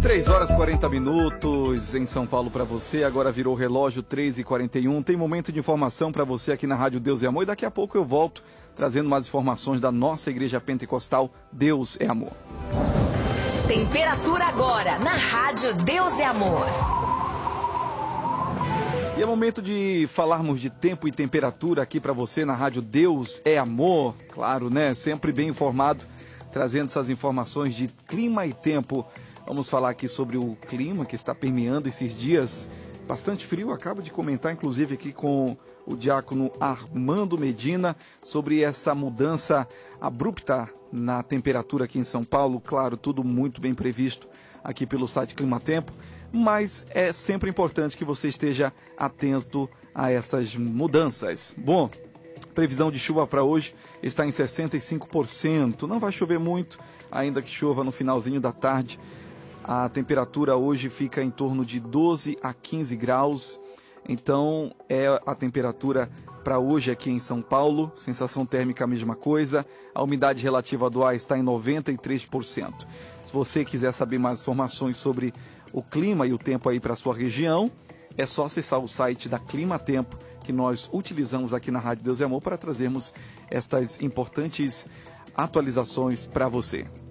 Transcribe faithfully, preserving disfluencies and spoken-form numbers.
três horas e quarenta minutos em São Paulo para você, agora virou o relógio três e quarenta e um, tem momento de informação para você aqui na Rádio Deus é Amor e daqui a pouco eu volto trazendo mais informações da nossa Igreja Pentecostal Deus é Amor. Temperatura agora na Rádio Deus é Amor. E é momento de falarmos de tempo e temperatura aqui para você na Rádio Deus é Amor, claro, né? Sempre bem informado, trazendo essas informações de clima e tempo. Vamos falar aqui sobre o clima que está permeando esses dias. Bastante frio, acabo de comentar inclusive aqui com o diácono Armando Medina sobre essa mudança abrupta na temperatura aqui em São Paulo. Claro, tudo muito bem previsto aqui pelo site Clima Tempo, mas é sempre importante que você esteja atento a essas mudanças. Bom, previsão de chuva para hoje está em sessenta e cinco por cento. Não vai chover muito, ainda que chova no finalzinho da tarde. A temperatura hoje fica em torno de doze a quinze graus. Então, é a temperatura para hoje aqui em São Paulo. Sensação térmica a mesma coisa. A umidade relativa do ar está em noventa e três por cento. Se você quiser saber mais informações sobre o clima e o tempo aí para a sua região, é só acessar o site da Clima Tempo, que nós utilizamos aqui na Rádio Deus é Amor para trazermos estas importantes atualizações para você.